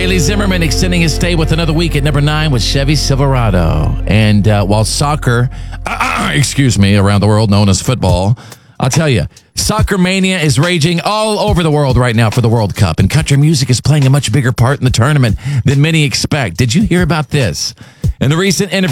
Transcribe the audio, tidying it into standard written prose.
Bailey Zimmerman extending his stay with another week at number 9 with Chevy Silverado. And while soccer, around the world known as football, I'll tell you, soccer mania is raging all over the world right now for the World Cup. And country music is playing a much bigger part in the tournament than many expect. Did you hear about this? In the recent interview,